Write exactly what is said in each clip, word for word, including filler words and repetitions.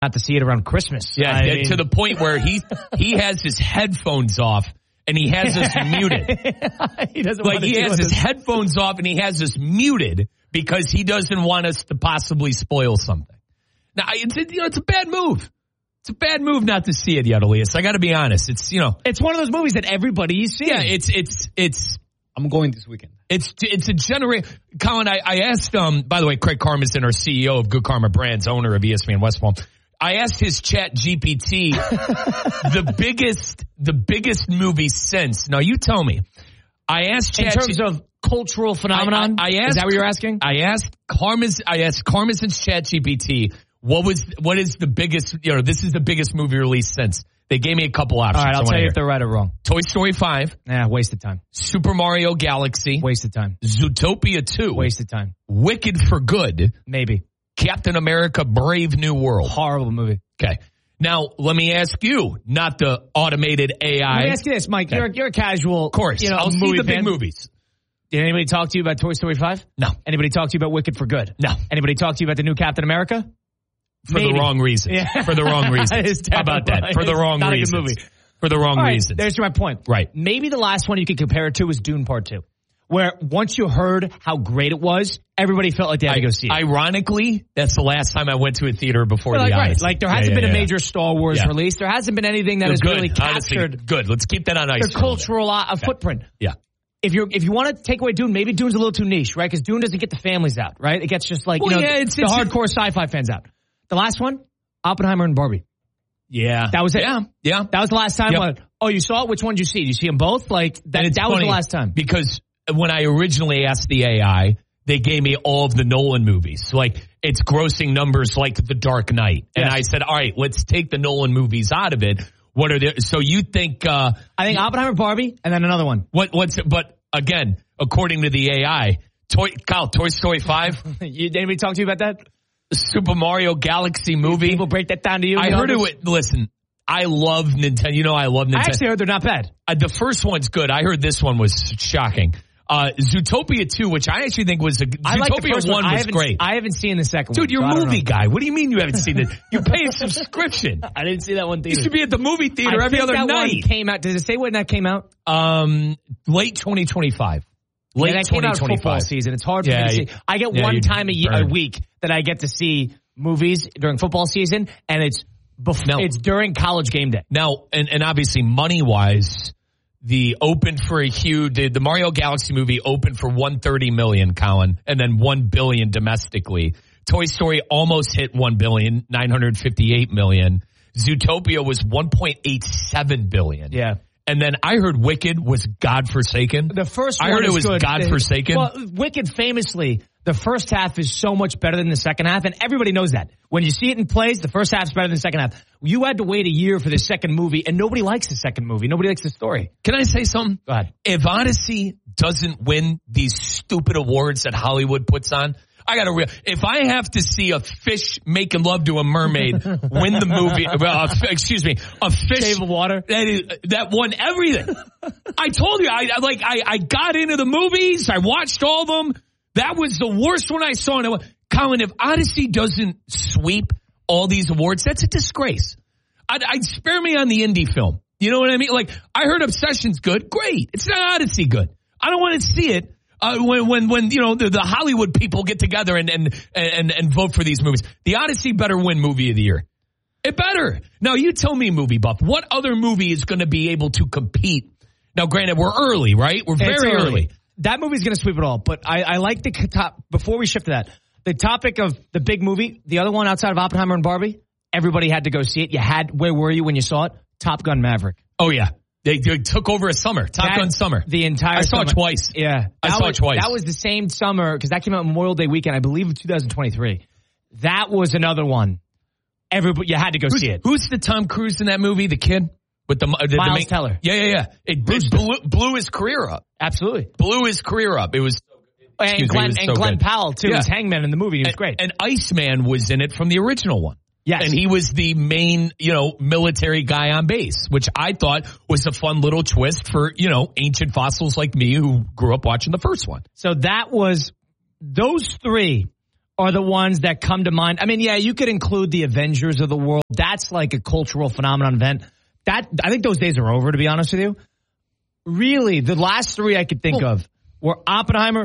not to see it around Christmas. Yeah, I mean, to the point where he he has his headphones off and he has us muted. he doesn't like want to he do has his this. headphones off and he has us muted because he doesn't want us to possibly spoil something. Now, it's you know it's a bad move. It's a bad move not to see it yet, Elias. I got to be honest. It's you know It's one of those movies that everybody is seeing. yeah. It's it's it's. I'm going this weekend. It's it's a generation. Colin, I, I asked. Um, by the way, Craig Karmazin, our C E O of Good Karma Brands, owner of E S P N West Palm. I asked his Chat G P T the biggest the biggest movie since. Now you tell me. I asked in Chat terms G- of cultural phenomenon. I, I, I asked, is that what you're asking? I asked Karmaz. I asked Karmazin's Chat G P T. What was what is the biggest? You know, this is the biggest movie release since. They gave me a couple options. All right, I'll I tell you hear. if they're right or wrong. Toy Story five. Nah, waste of time. Super Mario Galaxy. Waste of time. Zootopia two. Waste of time. Wicked for Good. Maybe. Captain America Brave New World. Horrible movie. Okay. Now, let me ask you, not the automated A I. Let me ask you this, Mike. Okay. You're, you're a casual. Of course. You know, I'll see movie the big fan. movies. Did anybody talk to you about Toy Story five? No. Anybody talk to you about Wicked for Good? No. Anybody talk to you about the new Captain America? For Maybe. the wrong reasons. Yeah. For the wrong reasons. It's How about that? For the It's wrong not reasons. a good movie. For the wrong All right, reasons. there's my point. Right. Maybe the last one you could compare it to was Dune Part two, where once you heard how great it was, everybody felt like they had to go see it. Ironically, that's the last time I went to a theater before like, the right. Odyssey. Like there Yeah, hasn't yeah, been a yeah. major Star Wars Yeah. release. There hasn't been anything that Good. has really Honestly, captured good. Let's keep that on ice. the for a little bit. cultural uh, footprint. Yeah. If you if you want to take away Dune, maybe Dune's a little too niche, right? Because Dune doesn't get the families out, right? It gets just like Well, you know yeah, the, it's- the it's- hardcore sci-fi fans out. The last one, Oppenheimer and Barbie. Yeah. That was it. Yeah. Yeah. That was the last time. Yep. When, oh, you saw it? Which one did you see? Did you see them both? Like that. And it's That was funny the last time. Because when I originally asked the A I, they gave me all of the Nolan movies. Like, it's grossing numbers like The Dark Knight. And Yes. I said, all right, let's take the Nolan movies out of it. What are the, so you think, uh, I think Oppenheimer, Barbie, and then another one. what, what's, but again, according to the A I, Toy, Kyle, Toy Story five, you, anybody talk to you about that? Super Mario Galaxy movie. People break that down to you. I in the heard it office? with, listen, I love Nintendo. You know, I love Nintendo. I actually heard they're not bad. Uh, the first one's good. I heard this one was shocking. Uh, Zootopia two, which I actually think was a I like the Zootopia first one I was haven't- great. I haven't seen the second one. Dude, you're so a I don't movie know. guy. What do you mean you haven't seen it? You pay a subscription. I didn't see that one You theater. should be at the movie theater I every think other that night. one came out. Did it say when that came out? Um, late twenty twenty-five. Late Yeah, that came twenty out football twenty-five. season. It's hard for Yeah, me to see. you- I get yeah, one you time a, year, a burn. week that I get to see movies during football season, and it's before, No. it's during college game day. Now, and, and obviously money wise, the open for a huge, the, the Mario Galaxy movie opened for one hundred thirty million, Colin, and then one billion domestically. Toy Story almost hit one billion, nine hundred fifty-eight million. Zootopia was one point eight seven billion. Yeah. And then I heard Wicked was godforsaken. The first I one heard it is was good. godforsaken. Well, Wicked famously, the first half is so much better than the second half, and everybody knows that. When you see it in plays, the first half's better than the second half. You had to wait a year for the second movie, and nobody likes the second movie. Nobody likes the story. Can I say something? Go ahead. If Odyssey doesn't win these stupid awards that Hollywood puts on, I got to real. If I have to see a fish making love to a mermaid win the movie, well, uh, excuse me, a fish Shave of water. that is that won everything. I told you, I, I like I, I got into the movies. I watched all of them. That was the worst one I saw. And I went, Colin, if Odyssey doesn't sweep all these awards, that's a disgrace. I'd, I'd spare me on the indie film. You know what I mean? Like, I heard Obsession's good. Great. It's not Odyssey good. I don't want to see it. Uh, when, when, when, you know, the, the Hollywood people get together and, and, and, and vote for these movies. The Odyssey better win movie of the year. It better. Now, you tell me, movie buff, what other movie is going to be able to compete? Now, granted, we're early, right? We're very It's early. early. That movie's going to sweep it all, but I, I like the top, before we shift to that, the topic of the big movie, the other one outside of Oppenheimer and Barbie, everybody had to go see it. You had, where were you when you saw it? Top Gun Maverick. Oh, yeah. They, they took over a summer. Top That- Gun summer. The entire I saw summer. it twice. Yeah. I That saw was, it twice. That was the same summer, because that came out Memorial Day weekend, I believe, of two thousand twenty-three. That was another one. Everybody, you had to go Who's, see it. who's the Tom Cruise in that movie? The kid? With the, the, the Miles main- Teller. Yeah, yeah, yeah. It, it blew, blew his career up. Absolutely. Blew his career up. It was And Excuse me, Glenn, it was and so Glenn good. Powell, too, Yeah. was Hangman in the movie. He was and, great. And Iceman was in it from the original one. Yes. And he was the main, you know, military guy on base, which I thought was a fun little twist for, you know, ancient fossils like me who grew up watching the first one. So that was, those three are the ones that come to mind. I mean, yeah, you could include the Avengers of the world. That's like a cultural phenomenon event. That I think those days are over, to be honest with you. Really, the last three I could think well, of were Oppenheimer,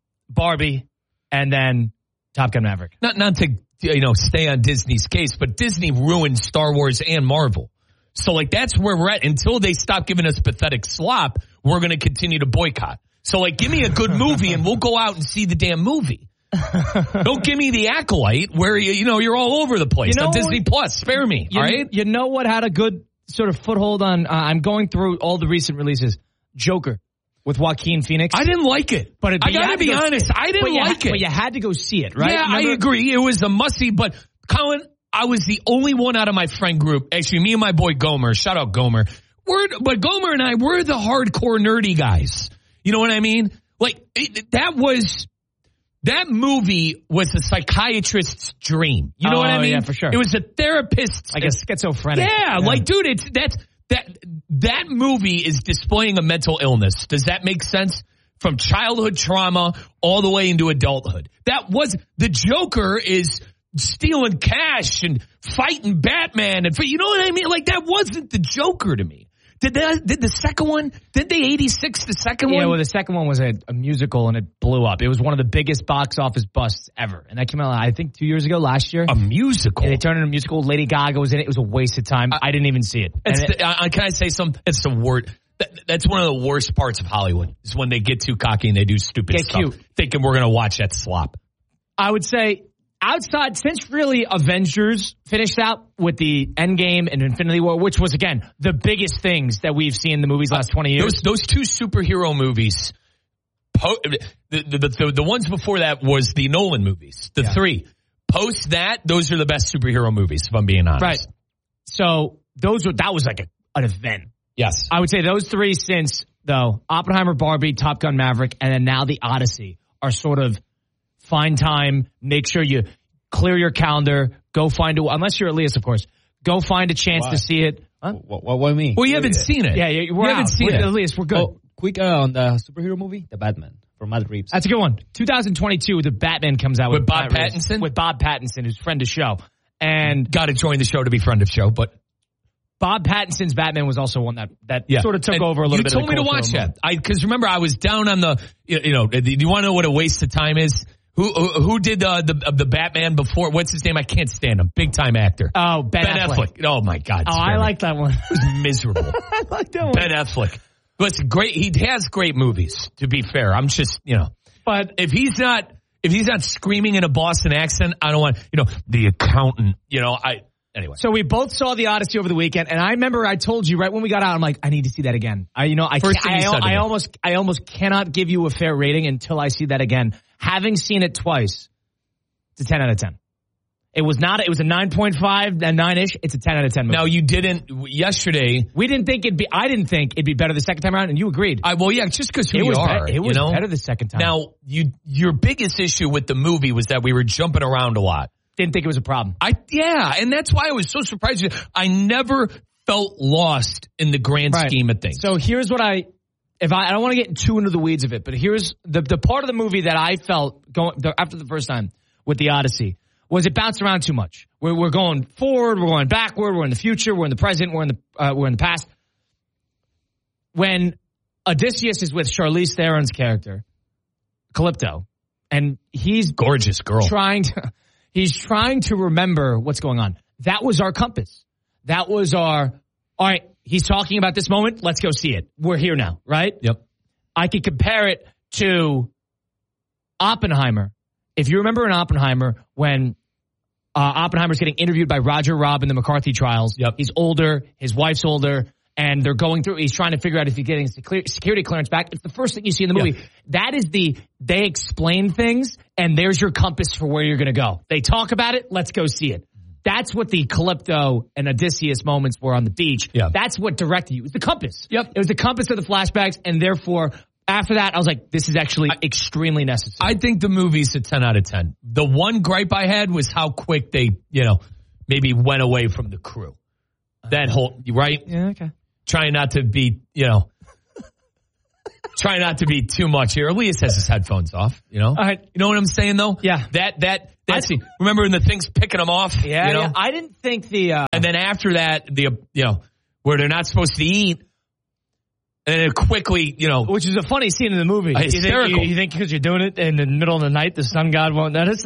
Barbie, and then Top Gun Maverick. Not not to you know stay on Disney's case, but Disney ruined Star Wars and Marvel. So like that's where we're at. Until they stop giving us pathetic slop, we're going to continue to boycott. So like, give me a good movie and we'll go out and see the damn movie. Don't give me the Acolyte where you you know you're all over the place you know on Disney what? Plus. Spare me, you, all right? You know what had a good sort of foothold on? Uh, I'm going through all the recent releases. Joker with Joaquin Phoenix. I didn't like it. But, it, but I gotta be honest, I didn't like ha- it. But you had to go see it, right? Yeah, Remember? I agree. It was a must-see. But Colin, I was the only one out of my friend group. Actually, me and my boy Gomer. Shout out Gomer. We're but Gomer and I we're the hardcore nerdy guys. You know what I mean? Like it, that was. That movie was a psychiatrist's dream. You know oh, what I mean? Yeah, for sure. It was a therapist's. Like a schizophrenic. Yeah, yeah, like, dude, it's that's that that movie is displaying a mental illness. Does that make sense? From childhood trauma all the way into adulthood. That was the Joker is stealing cash and fighting Batman, and you know what I mean? Like that wasn't the Joker to me. Did that? Did the second one? Did they eighty-six the second yeah, one? Yeah, well, the second one was a, a musical and it blew up. It was one of the biggest box office busts ever, and that came out I think two years ago, last year. A musical? Yeah, they turned it into a musical. Lady Gaga was in it. It was a waste of time. I, I didn't even see it. It's it the, uh, can I say something? It's the word. That, that's one of the worst parts of Hollywood is when they get too cocky and they do stupid get stuff, cute. thinking we're going to watch that slop. I would say. Outside, since really Avengers finished out with the Endgame and Infinity War, which was, again, the biggest things that we've seen in the movies last twenty years. Those, those two superhero movies, po- the, the, the, the ones before that was the Nolan movies, the yeah. three. Post that, those are the best superhero movies, if I'm being honest. Right. So those were that was like a, an event. Yes. I would say those three since, though, Oppenheimer, Barbie, Top Gun Maverick, and then now the Odyssey are sort of find time, make sure you clear your calendar, go find a, unless you're Elias, of course, go find a chance Why? to see it. Huh? What, what, what do you mean? Well, you haven't seen it. Yeah, yeah we're you out. haven't seen we're, it. Elias, we're good. Oh, quick uh, on the superhero movie, The Batman, from Matt Reeves. That's a good one. twenty twenty-two, The Batman comes out with, with Bob Matt Pattinson? Reeves, with Bob Pattinson, who's friend of show. And got to join the show to be friend of show, but Bob Pattinson's Batman was also one that, that yeah. sort of took and over a little you bit. You told of me to watch that. I because remember I was down on the you, you know. Do you want to know what a waste of time is? Who who, who did uh, the the Batman before? What's his name? I can't stand him. Big time actor. Oh, Ben, Ben Affleck. Affleck. Oh my God. Oh, I like that one. It was miserable. I like that one. Ben Affleck. Listen, great. He has great movies. To be fair, I'm just you know. But if he's not if he's not screaming in a Boston accent, I don't want you know the accountant. You know I. Anyway. So we both saw the Odyssey over the weekend, and I remember I told you right when we got out, I'm like, I need to see that again. I, you know, I First thing I, you said I, I to me. almost, I almost cannot give you a fair rating until I see that again. Having seen it twice, it's a ten out of ten. It was not. It was a nine point five, a nine-ish. It's a ten out of ten movie. Now you didn't yesterday. We didn't think it'd be. I didn't think it'd be better the second time around, and you agreed. I well, yeah, just because who it you was are. Be, it was you know? better the second time. Now you, your biggest issue with the movie was that we were jumping around a lot. Didn't think it was a problem. I yeah, and that's why I was so surprised. I never felt lost in the grand right. scheme of things. So here's what I, if I, I don't want to get too into the weeds of it, but here's the the part of the movie that I felt going the, after the first time with the Odyssey was it bounced around too much. We're we're going forward, we're going backward, we're in the future, we're in the present, we're in the uh, we're in the past. When Odysseus is with Charlize Theron's character, Calypso, and he's gorgeous girl trying to. He's trying to remember what's going on. That was our compass. That was our, all right, he's talking about this moment. Let's go see it. We're here now, right? Yep. I could compare it to Oppenheimer. If you remember in Oppenheimer, when uh, Oppenheimer's getting interviewed by Roger Robb in the McCarthy trials, yep. he's older, his wife's older, and they're going through, he's trying to figure out if he's getting security clearance back. It's the first thing you see in the movie. Yeah. That is the, they explain things, and there's your compass for where you're going to go. They talk about it, let's go see it. That's what the Calypso and Odysseus moments were on the beach. Yeah. That's what directed you. It was the compass. Yep. It was the compass of the flashbacks, and therefore, after that, I was like, this is actually I, extremely necessary. I think the movie's a ten out of ten. The one gripe I had was how quick they, you know, maybe went away from the crew. That whole, right? Yeah, okay. Trying not to be, you know, try not to be too much here. Elias has his headphones off, you know? All right. You know what I'm saying, though? Yeah. That, that, that's the, remember when the thing's picking them off? Yeah, you know? yeah. I didn't think the... Uh, and then after that, the, you know, where they're not supposed to eat, and then quickly, you know... Which is a funny scene in the movie. Uh, hysterical. You think, you, you think because you're doing it in the middle of the night, the sun god won't notice?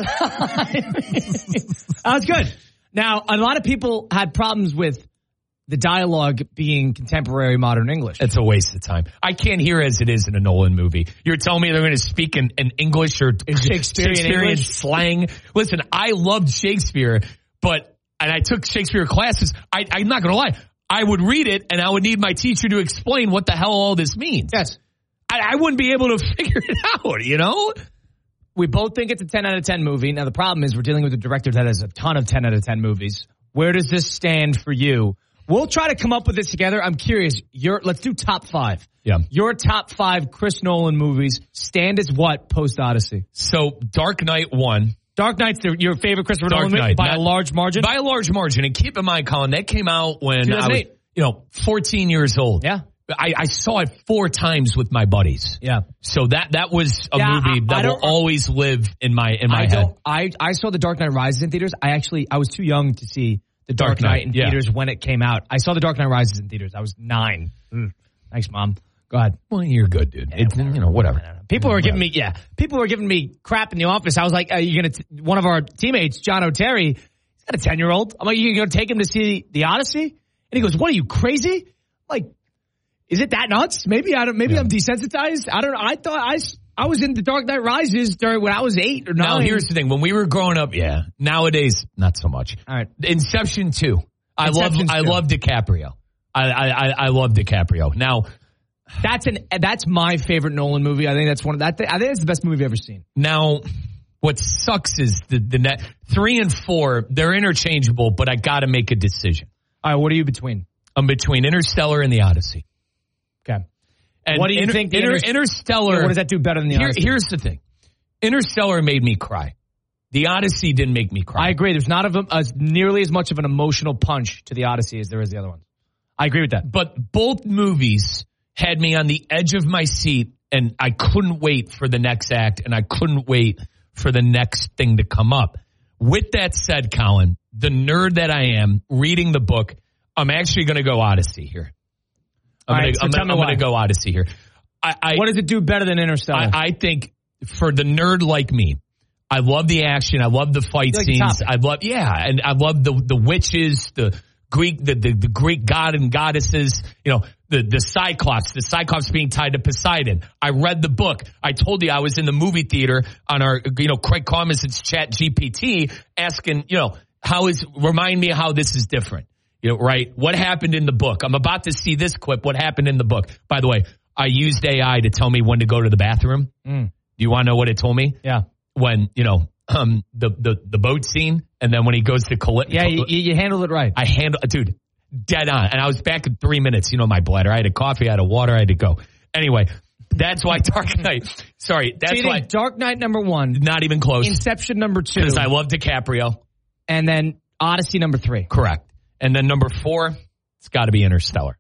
That's good. Now, a lot of people had problems with the dialogue being contemporary modern English. It's a waste of time. I can't hear as it is in a Nolan movie. You're telling me they're going to speak in, in English or Shakespearean, Shakespearean English? slang? Listen, I loved Shakespeare, but, and I took Shakespeare classes. I, I'm not going to lie. I would read it and I would need my teacher to explain what the hell all this means. Yes. I, I wouldn't be able to figure it out, you know? We both think it's a ten out of ten movie. Now, the problem is we're dealing with a director that has a ton of ten out of ten movies. Where does this stand for you? We'll try to come up with this together. I'm curious. Your let's do top five. Yeah. Your top five Chris Nolan movies stand as what post Odyssey? So Dark Knight won. Dark Knight's the, your favorite Christopher Dark Nolan movie Knight. by Not- a large margin? By a large margin. And keep in mind, Colin, that came out when I was, two thousand eight. you know, fourteen years old. Yeah. I, I saw it four times with my buddies. Yeah. So that that was a Yeah, movie I- I that will don't- always live in my in my I head. don't. I I saw The Dark Knight Rises in theaters. I actually I was too young to see The Dark, Dark Knight, Knight, in yeah. theaters when it came out. I saw The Dark Knight Rises in theaters. I was nine. Mm. Thanks, Mom. Go ahead. Well, you're good, dude. Yeah, It, you know, whatever. People were giving me, yeah, people were giving me crap in the office. I was like, are you going to, one of our teammates, John O'Terry, he's got a ten year old. I'm like, you going to take him to see the Odyssey? And he goes, what are you, crazy? I'm like, is it that nuts? Maybe I don't, maybe Yeah. I'm desensitized. I don't know. I thought I, I was in The Dark Knight Rises during when I was eight or Now, nine. here's the thing. When we were growing up, yeah. Nowadays, not so much. All right. Inception two. I love Inception I two. love DiCaprio. I, I, I, I love DiCaprio. Now, That's an, that's my favorite Nolan movie. I think that's one of that. I think it's the best movie I've ever seen. Now, what sucks is the, the net three and four, they're interchangeable, but I got to make a decision. All right. What are you between? I'm between Interstellar and the Odyssey. Okay. And What do you Inter- think the Inter- Inter- Interstellar? What does that do better than the Here, Odyssey? here's the thing. Interstellar made me cry. The Odyssey didn't make me cry. I agree. There's not a, as nearly as much of an emotional punch to the Odyssey as there is the other one. I agree with that. But both movies had me on the edge of my seat, and I couldn't wait for the next act, and I couldn't wait for the next thing to come up. With that said, Colin, the nerd that I am, reading the book, I'm actually going to go Odyssey here. I'm All going right, so tell me to why. go Odyssey here. I, I, What does it do better than Interstellar? I, I think for the nerd like me, I love the action. I love the fight You like the scenes. topic. I love, yeah, and I love the the witches, the Greek, the, the the Greek god and goddesses. You know, the the Cyclops, the Cyclops being tied to Poseidon. I read the book. I told you I was in the movie theater on our, you know, Craig Commons' Chat G P T asking, you know, how is remind me how this is different. You know, right? What happened in the book? I'm about to see this clip. What happened in the book? By the way, I used A I to tell me when to go to the bathroom. Mm. Do you want to know what it told me? Yeah. When, you know, um, the, the, the boat scene, and then when he goes to collect. Yeah, you, you handled it right. I handled, dude, dead on. And I was back in three minutes. You know, my bladder. I had a coffee, I had a water, I had to go. Anyway, that's why Dark Knight, sorry, So that's you why, think Dark Knight number one, not even close. Inception number two, Because I love DiCaprio. and then Odyssey number three. Correct. And then number four, it's got to be Interstellar.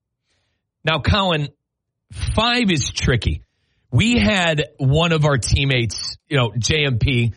Now, Colin, five is tricky. We had one of our teammates, you know, J M P.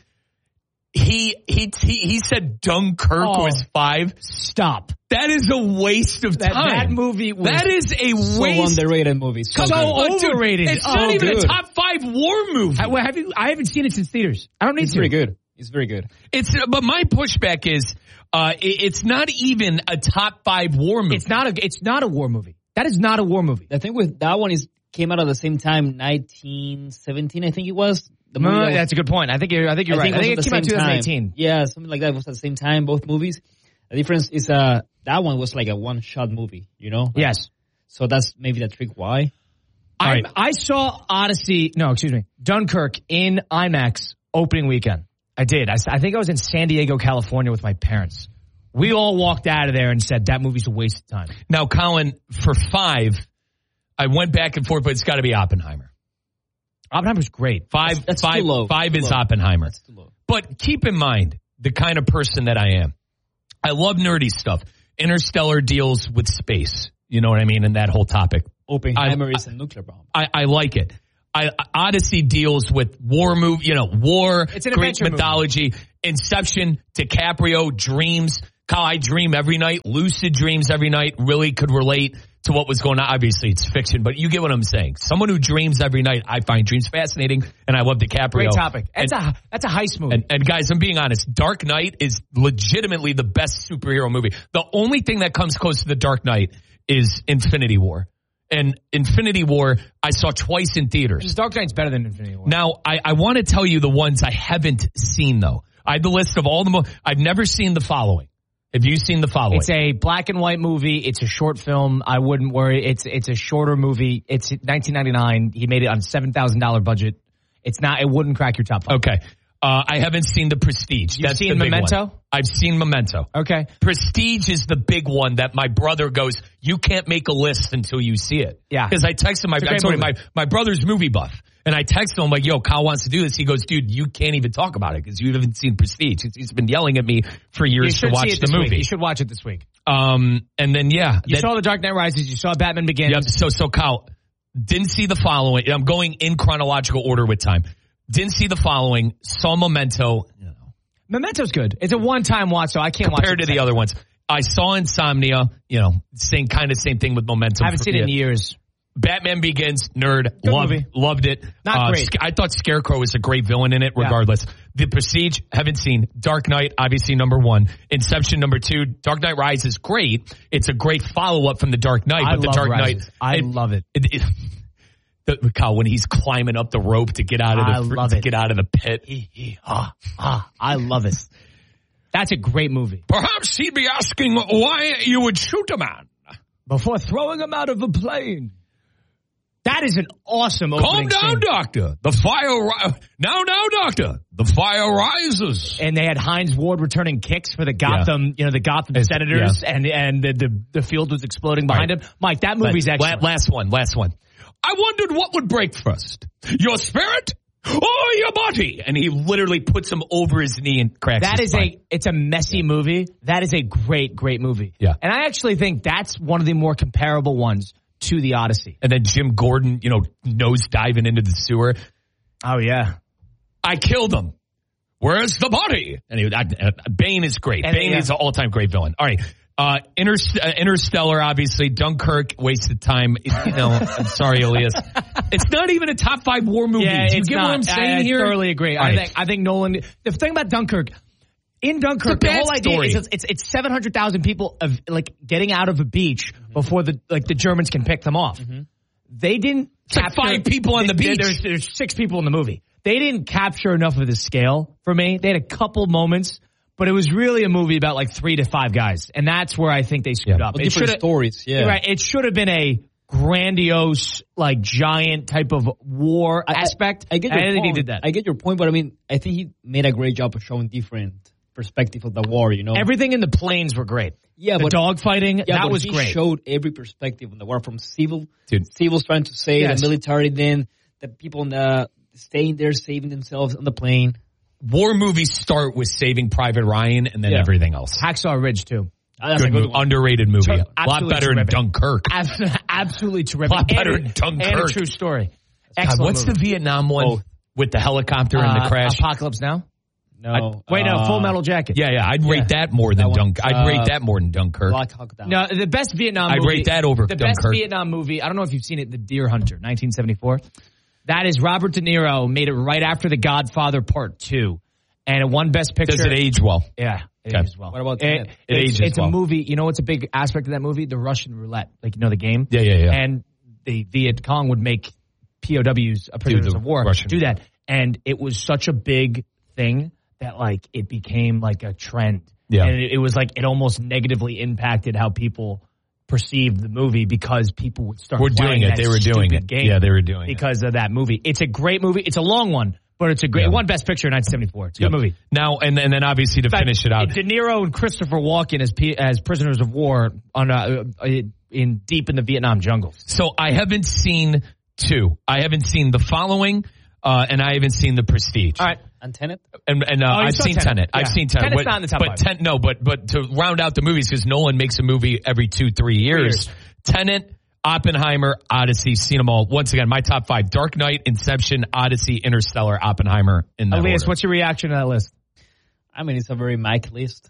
He he he, he said Dunkirk Oh. was five. Stop. That is a waste of That, time. that movie was That is a So waste. underrated movie. So, So good. on, dude. overrated. It's Oh, not even dude. a top five war movie. I, well, have you, I haven't seen it since theaters. I don't need It's to. very good. It's very good. It's but my pushback is, uh, it, it's not even a top five war movie. It's not a. It's not a war movie. That is not a war movie. The thing with that one is came out at the same time, nineteen seventeen, I think it was. The No, movie no, that was- that's a good point. I think you're. I think you're right. I think it was came at out the same twenty time. eighteen. Yeah, something like that. It was at the same time, both movies. The difference is uh that one was like a one shot movie, you know? Like, Yes. so that's maybe the trick why. I right. I saw Odyssey. No, excuse me, Dunkirk in IMAX opening weekend. I did. I, I think I was in San Diego, California, with my parents. We all walked out of there and said that movie's a waste of time. Now, Colin, for five, I went back and forth, but it's got to be Oppenheimer. Oppenheimer's great. Five, That's five, too low. five Too is low. Oppenheimer. That's too low. But keep in mind the kind of person that I am. I love nerdy stuff. Interstellar deals with space. You know what I mean? And that whole topic. Oppenheimer I, is a nuclear bomb. I, I like it. I, Odyssey deals with war movie, you know, war, it's an Greek mythology, movie. Inception, DiCaprio, dreams. Kyle, I dream every night, lucid dreams every night, really could relate to what was going on. Obviously, it's fiction, but you get what I'm saying. Someone who dreams every night, I find dreams fascinating, and I love DiCaprio. Great topic. That's, and, a, that's a heist movie. And, and guys, I'm being honest, Dark Knight is legitimately the best superhero movie. The only thing that comes close to The Dark Knight is Infinity War. And Infinity War, I saw twice in theaters. Dark Knight's better than Infinity War. Now, I, I want to tell you the ones I haven't seen, though. I have the list of all the mo- I've never seen The Following. Have you seen The Following? It's a black and white movie. It's a short film. I wouldn't worry. It's it's a shorter movie. It's nineteen ninety-nine. He made it on a seven thousand dollars budget. It's not. It wouldn't crack your top five. Okay. Uh, I haven't seen The Prestige. You've That's seen the big Memento? one. I've seen Memento. Okay. Prestige is the big one that my brother goes, you can't make a list until you see it. Yeah. Because I texted him, I, I told him, my, my brother's movie buff. And I texted him like, yo, Kyle wants to do this. He goes, dude, you can't even talk about it because you haven't seen Prestige. He's been yelling at me for years to watch the movie. Week. You should watch it this week. Um, and then, yeah. You that, saw The Dark Knight Rises. You saw Batman Begins. Yep. So, so Kyle, didn't see The Following. I'm going in chronological order with time. Didn't see The Following. Saw Memento. You know. Memento's good. It's a one-time watch, so I can't Compared watch it. Compared to the other ones. I saw Insomnia. You know, same kind of same thing with Memento. I haven't seen it in years. Batman Begins, nerd, Good loved, movie. loved it. Not uh, great. I thought Scarecrow was a great villain in it, regardless. Yeah. The Prestige, haven't seen. Dark Knight, obviously number one. Inception, number two. Dark Knight Rises, great. It's a great follow-up from The Dark Knight. I but love The Dark Rises. Knight, I it, love it. it, it the, Kyle, when he's climbing up the rope to get out of the I love to it. get out of the pit. He, he, ah, ah, I love it. That's a great movie. Perhaps he'd be asking why you would shoot a man before throwing him out of a plane. That is an awesome Calm opening down, scene. doctor. The fire ri- now, now, doctor. The fire rises. And they had Hines Ward returning kicks for the Gotham, yeah. you know, the Gotham it's, Senators, yeah. and and the, the the field was exploding behind right. him. Mike, that movie's Let, excellent. Last one, last one. I wondered what would break first, your spirit or your body. And he literally puts him over his knee and cracks. That his is spine. a it's a messy yeah. movie. That is a great, great movie. Yeah, and I actually think that's one of the more comparable ones to the Odyssey. And then Jim Gordon, you know, nose diving into the sewer. Oh, yeah. I killed him. Where's the body? And he, I, uh, Bane is great. And Bane yeah. is an all-time great villain. All right. Uh, Inter, uh, Interstellar, obviously. Dunkirk, wasted time. You know, I'm sorry, Elias. It's not even a top five war movie. Yeah, Do you it's get not. what I'm saying I, here? I thoroughly agree. I right. think I think Nolan, the thing about Dunkirk, in Dunkirk, the whole idea story. is it's, it's, it's seven hundred thousand people of like getting out of a beach mm-hmm. before the like the Germans can pick them off. Mm-hmm. They didn't it's capture like five people on the beach. There's, there's six people in the movie. They didn't capture enough of the scale for me. They had a couple moments, but it was really a movie about like three to five guys, and that's where I think they screwed yeah. up. Well, different stories, yeah. Right. It should have been a grandiose, like giant type of war I, aspect. I, I get your I point. think he did that. I get your point, but I mean, I think he made a great job of showing different perspective of the war, you know. Everything in the planes were great. Yeah, the but dogfighting, yeah, that but was he great. Showed every perspective on the war, from civil, Dude. civils trying to save Yes. the military, then the people in the staying there saving themselves on the plane. War movies start with Saving Private Ryan and then Yeah. everything else. Hacksaw Ridge too. Oh, that's Good a good movie. one. Underrated movie. Ter- a lot better terrific. than Dunkirk. Absolutely terrific. A lot better and, than Dunkirk. And a true story. God, Excellent what's movie. the Vietnam one Both. with the helicopter and the Uh, crash? Apocalypse Now? No, I, wait, no, uh, Full Metal Jacket. Yeah, yeah. I'd rate Yeah. that more than That one. Dunk. I'd Uh, rate that more than Dunkirk. Black Hawk Down. No, the best Vietnam I'd movie. rate that over The best Dunkirk. Vietnam movie, I don't know if you've seen it, The Deer Hunter, nineteen seventy-four. That is Robert De Niro, made it right after The Godfather Part two. And it won Best Picture. Does it age well? Yeah, it Okay. ages well. What about it? Tenet? It it's, ages It's well. a movie. You know what's a big aspect of that movie? The Russian roulette. Like, you know, the game? Yeah, yeah, yeah. And the Viet Cong would make P O Ws, uh, prisoners the of war, Russian. do that. And it was such a big thing that, like, it became like a trend. Yeah. And it, it was like, it almost negatively impacted how people perceived the movie because people would start We're playing doing it. that They were doing stupid it. game Yeah, they were doing it. because of that movie. It's a great movie. It's a long one, but it's a great Yeah. it won Best Picture in nineteen seventy-four. It's a Yep. good movie. Now, and, and then obviously to finish it out. De Niro and Christopher Walken as P- as prisoners of war on uh, uh, in deep in the Vietnam jungles. So I haven't seen two. I haven't seen The Following, uh, and I haven't seen The Prestige. All right. And Tenet? And, and uh, Oh, you I've saw seen Tenet. Tenet. I've Yeah. seen Tenet. Tenet's but, not in the top but five. ten, no, but but to round out the movies, because Nolan makes a movie every two, three years. years. Tenet, Oppenheimer, Odyssey, seen them all. Once again, my top five: Dark Knight, Inception, Odyssey, Interstellar, Oppenheimer. In that Elias, order. what's your reaction to that list? I mean, it's a very Mike list.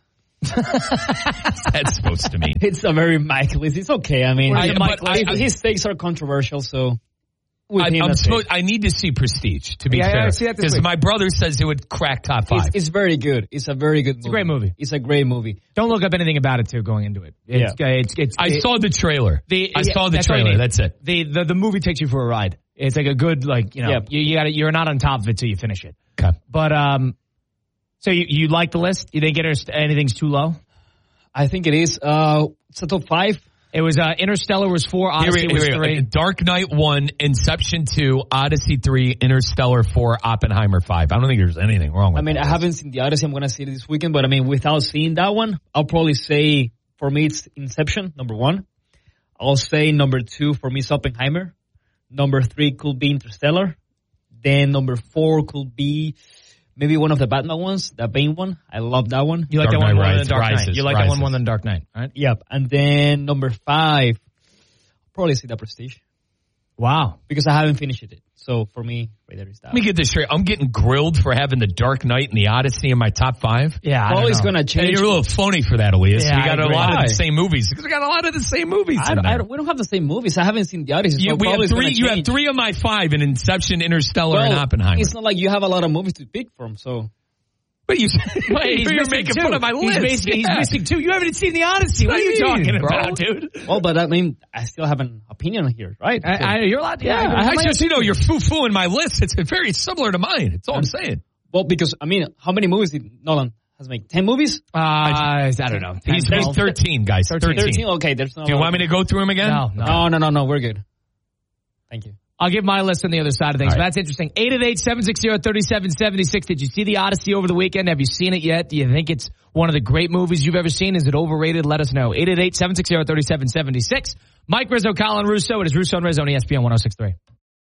That's supposed to mean. It's a very Mike list. It's okay. I mean, I, his, but I, I, his takes are controversial, so. I, I'm supposed, I need to see Prestige, to be yeah, fair. Yeah, because my brother says it would crack top five. It's, it's very good. It's a very good movie. It's a great movie. It's a great movie. Don't look up anything about it, too, going into it. It's, yeah. It's, it's, I it, saw the trailer. The, I yeah, saw the that's trailer. That's it. The, the the movie takes you for a ride. It's like a good, like, you know, yep. you, you gotta, you're not on top of it till you finish it. Okay. But, um, so you, you like the list? You think it, anything's too low? I think it is. Uh, it's a top five. It was uh, Interstellar was four, Odyssey here, was here, three. Here. Dark Knight one, Inception two, Odyssey three, Interstellar four, Oppenheimer five. I don't think there's anything wrong with I mean, that I haven't seen the Odyssey. I'm going to see it this weekend. But, I mean, without seeing that one, I'll probably say, for me, it's Inception, number one. I'll say number two, for me, is Oppenheimer. Number three could be Interstellar. Then number four could be maybe one of the Batman ones, the Bane one. I love that one. You like Dark that one more Rise, than Dark Rises, Knight. You like Rises. that one more than Dark Knight, right? Yep. And then number five, probably see The Prestige. Wow. Because I haven't finished it. So for me, right there is that. Let me get this straight. I'm getting grilled for having the Dark Knight and the Odyssey in my top five. Yeah, Probably it's going to change. Hey, you're a little phony for that, Elias. Yeah, we got I a agree. lot Why? of the same movies. Because we got a lot of the same movies I in don't, there. I don't, we don't have the same movies. I haven't seen the Odyssey. So You, we probably have it's three. gonna You have change. three of my five in Inception, Interstellar, well, and Oppenheimer. It's not like you have a lot of movies to pick from, so. But you, Wait, he's you're missing making two. fun of my he's list. Missing, Yeah. He's missing two. You haven't seen the Odyssey. What, what are you I mean, talking bro? about, dude? Well, but I mean, I still have an opinion here, right? I, So- I, you're allowed to. Yeah, Yeah, I I just, you know, you're foo-fooing my list. It's very similar to mine. That's all I'm saying. well, because, I mean, how many movies did Nolan has made? ten movies? Uh, I don't know. He's, ten, he's twelve. thirteen, guys. thirteen. thirteen? Okay, there's no. Do you want me to go through them again? No, no. No, no, no, no, we're good. Thank you. I'll give my list on the other side of things. All right. But that's interesting. eight eight eight, seven six zero, three seven seven six. Did you see the Odyssey over the weekend? Have you seen it yet? Do you think it's one of the great movies you've ever seen? Is it overrated? Let us know. eight eight eight, seven six zero, three seven seven six. Mike Rizzo, Colin Russo. It is Russo and Rizzo on E S P N one oh six point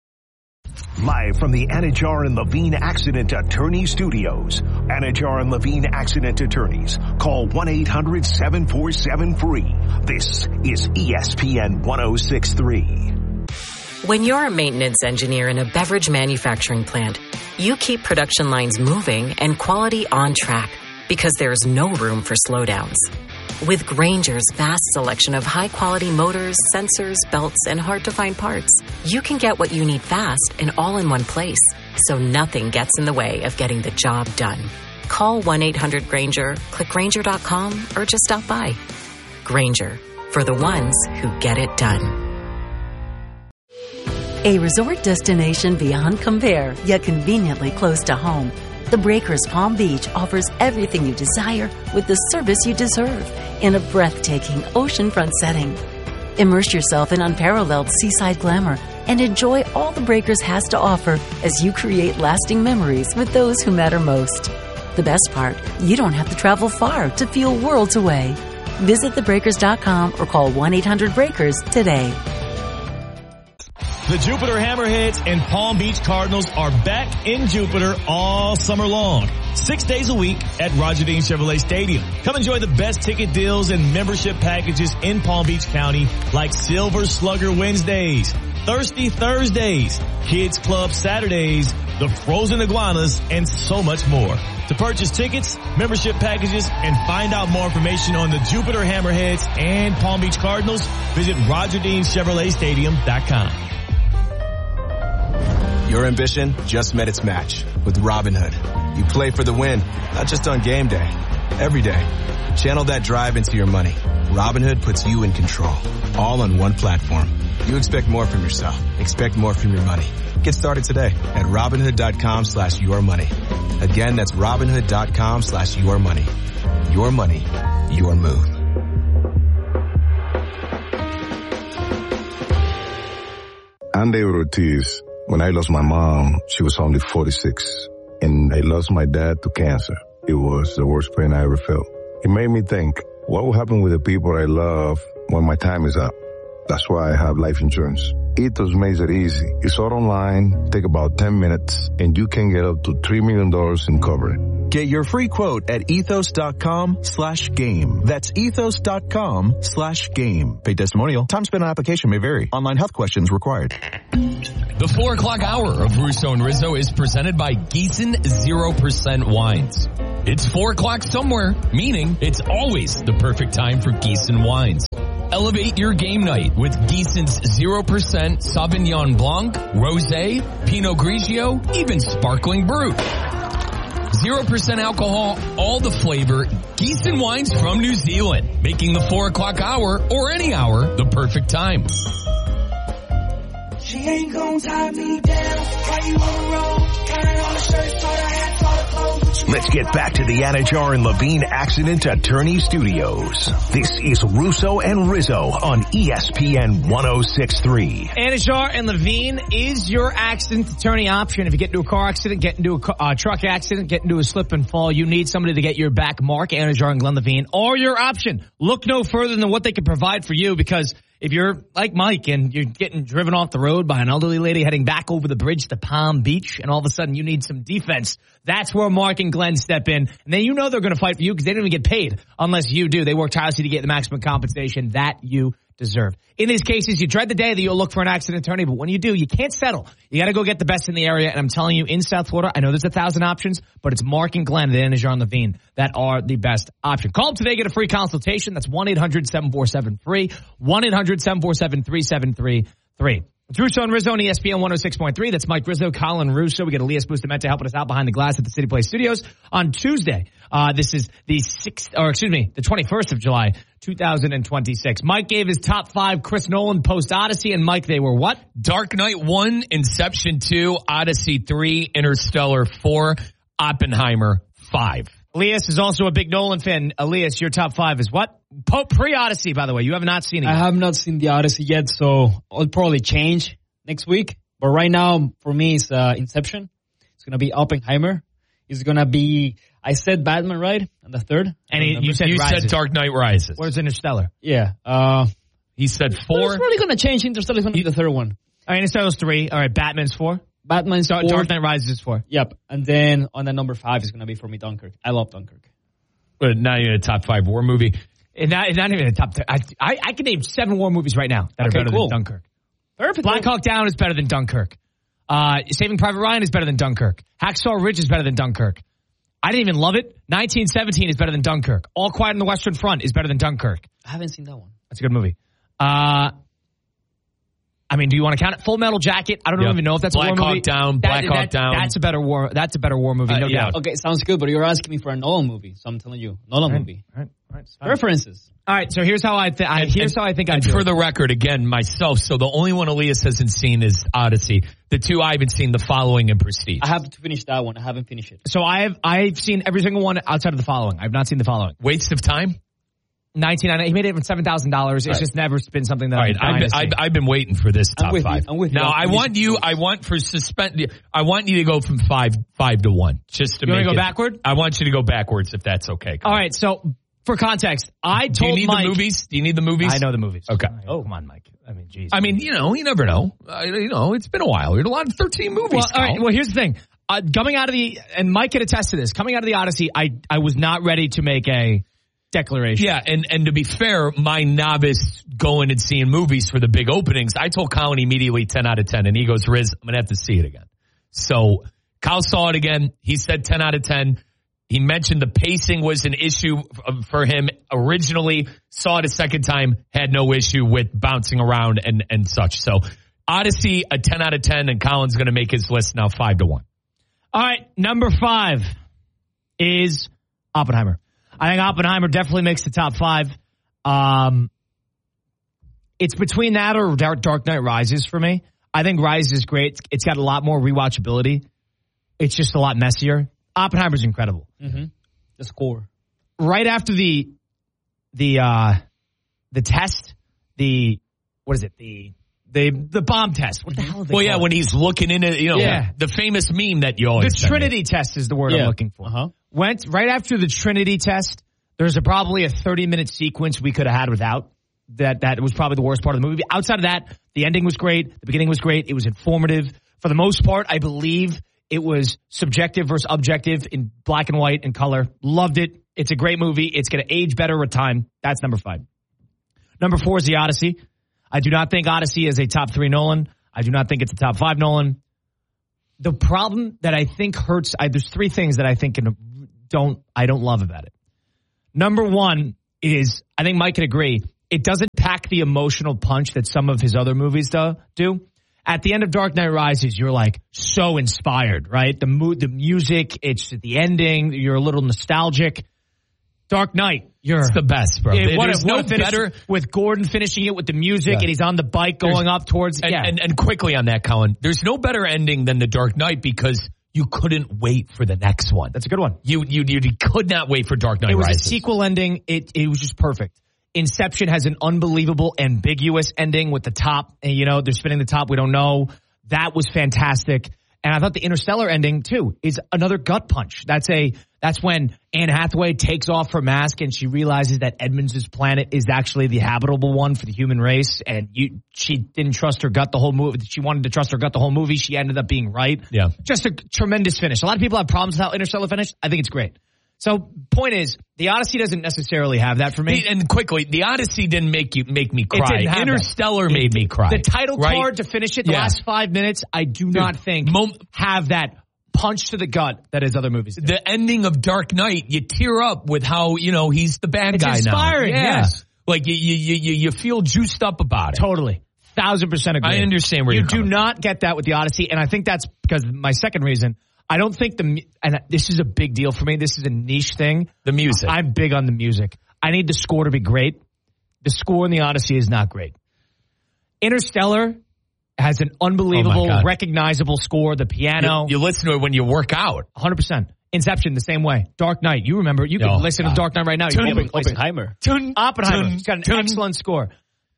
three. Live from the Anajar and Levine Accident Attorney Studios. Anajar and Levine Accident Attorneys. Call one eight hundred, seven four seven, free. This is E S P N one oh six point three. When you're a maintenance engineer in a beverage manufacturing plant, you keep production lines moving and quality on track because there's no room for slowdowns. With Grainger's vast selection of high-quality motors, sensors, belts, and hard-to-find parts, you can get what you need fast and all in one place, so nothing gets in the way of getting the job done. Call one eight hundred Grainger, click Grainger dot com, or just stop by. Grainger, for the ones who get it done. A resort destination beyond compare, yet conveniently close to home. The Breakers Palm Beach offers everything you desire with the service you deserve in a breathtaking oceanfront setting. Immerse yourself in unparalleled seaside glamour and enjoy all the Breakers has to offer as you create lasting memories with those who matter most. The best part, you don't have to travel far to feel worlds away. Visit the breakers dot com or call one eight hundred breakers today. The Jupiter Hammerheads and Palm Beach Cardinals are back in Jupiter all summer long. Six days a week at Roger Dean Chevrolet Stadium. Come enjoy the best ticket deals and membership packages in Palm Beach County, like Silver Slugger Wednesdays, Thirsty Thursdays, Kids Club Saturdays, the Frozen Iguanas, and so much more. To purchase tickets, membership packages, and find out more information on the Jupiter Hammerheads and Palm Beach Cardinals, visit Roger Dean Chevrolet Stadium dot com. Your ambition just met its match with Robinhood. You play for the win, not just on game day, every day. Channel that drive into your money. Robinhood puts you in control, all on one platform. You expect more from yourself. Expect more from your money. Get started today at Robinhood.com slash your money. Again, that's Robinhood.com slash your money. Your money, your move. I'm David Ortiz. When I lost my mom, she was only forty-six, and I lost my dad to cancer. It was the worst pain I ever felt. It made me think, what will happen with the people I love when my time is up? That's why I have life insurance. Ethos makes it easy. It's all online, take about ten minutes, and you can get up to three million dollars in coverage. Get your free quote at ethos.com slash game. That's ethos.com slash game. Paid testimonial. Time spent on application may vary. Online health questions required. The four o'clock hour of Russo and Rizzo is presented by Gießen zero percent Wines. It's four o'clock somewhere, meaning it's always the perfect time for Gießen Wines. Elevate your game night with Gießen's zero percent Sauvignon Blanc, Rosé, Pinot Grigio, even Sparkling Brut. zero percent alcohol, all the flavor, Gießen Wines from New Zealand, making the four o'clock hour or any hour the perfect time. She ain't gon' tie me down. Why you on the road? Carrying all the shirts, all the hats, all the clothes. Let's get back to the Anajar and Levine Accident Attorney Studios. This is Russo and Rizzo on E S P N ten sixty-three. Anajar and Levine is your accident attorney option. If you get into a car accident, get into a car, uh, truck accident, get into a slip and fall, you need somebody to get your back. Mark Anajar and Glenn Levine are your option. Look no further than what they can provide for you, because if you're like Mike and you're getting driven off the road by an elderly lady heading back over the bridge to Palm Beach, and all of a sudden you need some defense, that's where Mark and Glenn step in. And then you know they're going to fight for you, because they don't even get paid unless you do. They work tirelessly to get the maximum compensation that you deserve. In these cases, you dread the day that you'll look for an accident attorney, but when you do, you can't settle. You got to go get the best in the area. And I'm telling you, in South Florida, I know there's a thousand options, but it's Mark and Glenn, the Anajar and Levine, that are the best option. Call them today, get a free consultation. That's one eight hundred seven four seven three, one eight hundred seven four seven three seven three three. It's Russo and Rizzo on E S P N one oh six point three. That's Mike Rizzo, Colin Russo. We got Elias Bustamante helping us out behind the glass at the City Place Studios on Tuesday. Uh, this is the sixth, or excuse me, the twenty-first of July, two thousand twenty-six. Mike gave his top five Chris Nolan post Odyssey, and Mike, they were what? Dark Knight one, Inception two, Odyssey three, Interstellar four, Oppenheimer five. Elias is also a big Nolan fan. Elias, your top five is what? Po- Pre-Odyssey, by the way. You have not seen it yet. I have not seen the Odyssey yet, so I'll probably change next week. But right now, for me, it's uh, Inception. It's going to be Oppenheimer. It's going to be, I said Batman, right? And the third. And he, you said You Rises. said Dark Knight Rises. Where's Interstellar? Yeah. Uh, He said four. It's really going to change. Interstellar is going to be the third one. All right, Interstellar's three. All right, Batman's four. Batman's Dark, four. Dark Knight Rises is four. Yep. And then on the number five is going to be for me Dunkirk. I love Dunkirk. But not even a top five war movie. And not, not even a top ten. I, I, I can name seven war movies right now that Okay, are better cool. than Dunkirk. Perfect. Black Hawk Down is better than Dunkirk. Uh, Saving Private Ryan is better than Dunkirk. Hacksaw Ridge is better than Dunkirk. I didn't even love it. nineteen seventeen is better than Dunkirk. All Quiet on the Western Front is better than Dunkirk. I haven't seen that one. That's a good movie. Uh, I mean, do you want to count it? Full Metal Jacket. I don't Yep. even know if that's Black a war Hawk movie. Down, That- Black Hawk that- Down. That's a better war. That's a better war movie, no Uh, yeah. doubt. Okay, sounds good, but you're asking me for a Nolan movie, so I'm telling you, Nolan All right, movie. all right, all right, it's fine. Preferences. All right, so here's how I. Th- I And- here's and- how I think I And do for it. the record, again, myself, so the only one Elias hasn't seen is Odyssey. The two I haven't seen, The Following and Prestige. I have to finish that one. I haven't finished it. So I have I've seen every single one outside of The Following. I've not seen The Following. Waste of time? nineteen ninety. He made it for seven thousand dollars. It's Right. just never been something that All right, I'm I've been, dying I've, to see. I've been waiting for this I'm top with you. five. I'm with you. Now, I I'm want with you, you. I want for suspend, I want you to go from five, five to one, just to You make wanna go it- backward? I want you to go backwards if that's okay. All right, so for context, I Do you told need Mike. the movies? Do you need the movies? I know the movies. Okay. Oh, come on, Mike. I mean, geez. I mean, you know, you never know. Uh, you know, it's been a while. There's a lot of thirteen movies. Well, all right. Kyle. Well, here's the thing. Uh, coming out of the, and Mike can attest to this. Coming out of the Odyssey, I I was not ready to make a declaration. Yeah, and, and to be fair, my novice going and seeing movies for the big openings, I told Colin immediately ten out of ten, and he goes, Riz, I'm going to have to see it again. So Kyle saw it again. He said ten out of ten. He mentioned the pacing was an issue for him originally, saw it a second time, had no issue with bouncing around and, and such. So Odyssey, a ten out of ten, and Colin's going to make his list now five to one. All right, number five is Oppenheimer. I think Oppenheimer definitely makes the top five. Um, it's between that or Dark, Dark Knight Rises for me. I think Rises is great. It's got a lot more rewatchability. It's just a lot messier. Oppenheimer's incredible. Mm-hmm. The score. Right after the the uh, the test, the what is it? The the the bomb test. What the hell? Is it Well, yeah, called? when he's looking in it, you know, Yeah. the famous meme that you always The send me. Trinity test is the word Yeah. I'm looking for. Uh-huh. Went right after the Trinity test. There's a, probably a thirty minute sequence we could have had without. that that was probably the worst part of the movie. Outside of that, the ending was great. The beginning was great. It was informative. For the most part, I believe it was subjective versus objective in black and white and color. Loved it. It's a great movie. It's going to age better with time. That's number five. Number four is The Odyssey. I do not think Odyssey is a top three Nolan. I do not think it's a top five Nolan. The problem that I think hurts, I, there's three things that I think can, don't I don't love about it. Number one is, I think Mike can agree, it doesn't pack the emotional punch that some of his other movies do. do. At the end of Dark Knight Rises, you're like so inspired, right? The mood, the music, it's the ending. You're a little nostalgic. Dark Knight, you're it's the best, bro. It, what There's a, no what a better with Gordon finishing it with the music, yeah. and he's on the bike going There's, up towards. And, yeah, and, and quickly on that, Colin. There's no better ending than the Dark Knight because you couldn't wait for the next one. That's a good one. You you you could not wait for Dark Knight Rises. It was Rises. a sequel ending. It it was just perfect. Inception has an unbelievable, ambiguous ending with the top. And, you know, they're spinning the top. We don't know. That was fantastic. And I thought the Interstellar ending, too, is another gut punch. That's a that's when Anne Hathaway takes off her mask and she realizes that Edmonds' planet is actually the habitable one for the human race. And you, she didn't trust her gut the whole movie. She wanted to trust her gut the whole movie. She ended up being right. Yeah. Just a tremendous finish. A lot of people have problems with how Interstellar finished. I think it's great. So, point is, the Odyssey doesn't necessarily have that for me. And quickly, the Odyssey didn't make you make me cry. Interstellar made me cry. The title right? card to finish it, the yeah. last five minutes, I do Dude, not think mom- have that punch to the gut that his other movies do. The ending of Dark Knight, you tear up with how, you know, he's the bad it's guy inspiring, now. Yeah. Yes. Like, you, you, you, you feel juiced up about it. Totally. Thousand percent agree. I understand where you you're do coming not get that with the Odyssey, and I think that's because my second reason. I don't think the, and this is a big deal for me. This is a niche thing. The music. I'm big on the music. I need the score to be great. The score in the Odyssey is not great. Interstellar has an unbelievable, oh recognizable score. The piano. You, you listen to it when you work out. one hundred percent. Inception, the same way. Dark Knight. You remember. You can oh, listen God. to Dark Knight right now. Tun- you can Oppenheimer. Tun- Oppenheimer. Tun- It's got an Tun- excellent score.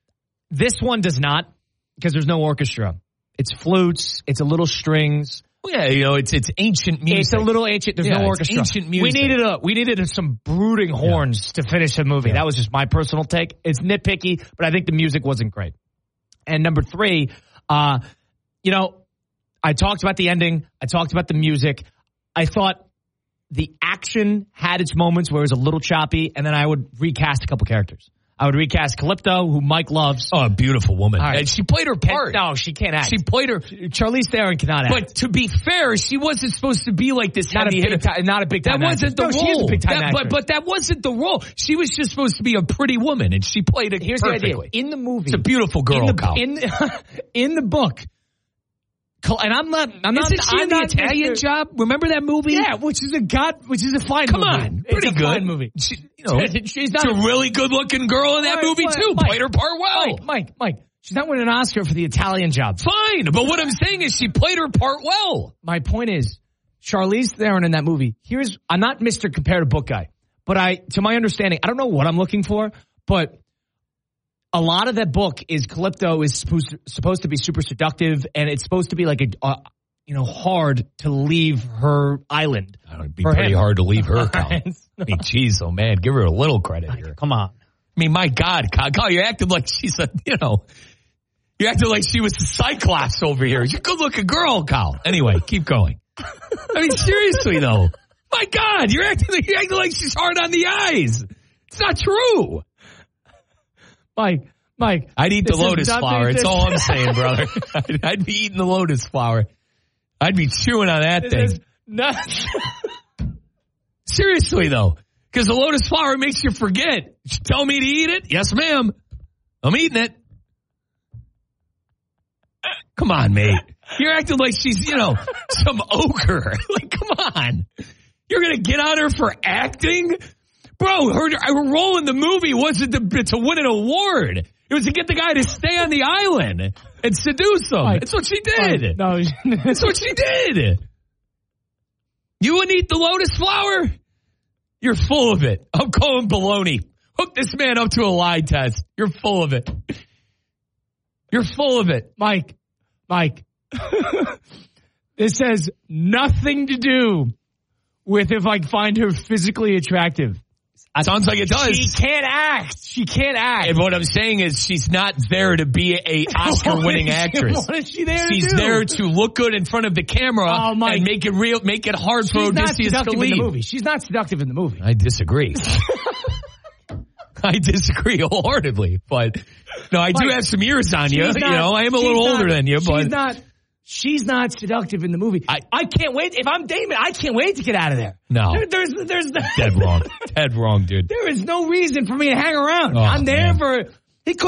This one does not because there's no orchestra. It's flutes. It's a little strings. Well, yeah, you know, it's it's ancient music. It's a little ancient. There's yeah, no orchestra. It's ancient music. We needed a we needed a, some brooding horns yeah. to finish the movie. Yeah. That was just my personal take. It's nitpicky, but I think the music wasn't great. And number three, uh, you know, I talked about the ending. I talked about the music. I thought the action had its moments where it was a little choppy, and then I would recast a couple characters. I would recast Calypso, who Mike loves. Oh, a beautiful woman. Right. And she played her part. No, she can't act. She played her. Charlize Theron cannot act. But to be fair, she wasn't supposed to be like this not heavy a big hitter. time, not a big time. That wasn't the no, role. She is a big time that, but, but that wasn't the role. She was just supposed to be a pretty woman, and she played it Here's perfectly. the idea. In the movie, it's a beautiful girl. In the, Kyle. in, in the book. And I'm not. I'm not. Isn't she I'm in the not Italian Mister Job? Remember that movie? Yeah, which is a god, which is a fine Come movie. on, it's pretty a good fine movie. She, you know, she's not a really good-looking girl in that Mike, movie Mike, too. Mike, played her part well. Mike, Mike, Mike. She's not winning an Oscar for the Italian Job. Fine, but what I'm saying is she played her part well. My point is, Charlize Theron in that movie. Here's I'm not Mister Compare to Book guy, but I, to my understanding, I don't know what I'm looking for, but. A lot of that book is Calypso is supposed to, supposed to be super seductive, and it's supposed to be like a, uh, you know, hard to leave her island. It'd be pretty him. hard to leave her. I mean, geez, oh man, give her a little credit here. Come on. I mean, my God, Kyle, you're acting like she's a, you know, you're acting like she was a Cyclops over here. You're a good-looking girl, Kyle. Anyway, keep going. I mean, seriously though, my God, you're acting like, you're acting like she's hard on the eyes. It's not true. Mike, Mike. I'd eat the lotus flower. That's all I'm saying, brother. I'd, I'd be eating the lotus flower. I'd be chewing on that this thing. Nuts. Seriously, though, because the lotus flower makes you forget. You tell me to eat it? Yes, ma'am. I'm eating it. Come on, mate. You're acting like she's, you know, some ogre. Like, come on. You're going to get on her for acting? Bro, her, her role in the movie wasn't to, to win an award. It was to get the guy to stay on the island and seduce him. Mike, That's what she did. Mike, no, That's what she did. You wouldn't eat the lotus flower? You're full of it. I'm calling baloney. Hook this man up to a lie test. You're full of it. You're full of it. Mike, Mike, this has nothing to do with if I find her physically attractive. Sounds like it does. She can't act. She can't act. And what I'm saying is she's not there to be a Oscar-winning actress. What is she there She's to do? there to look good in front of the camera Oh, my- and make it real, make it hard for She's not Odysseus to seductive in leave. the movie. She's not seductive in the movie. I disagree. I disagree wholeheartedly, but no, I do Mike, have some years on you. she's You not- know, I am a she's little not- older than you, but she's not. She's not seductive in the movie. I- I can't wait. If I'm Damon, I can't wait to get out of there. No. There- there's there's dead wrong, dead wrong, dude. There is no reason for me to hang around. Oh, I'm there man. for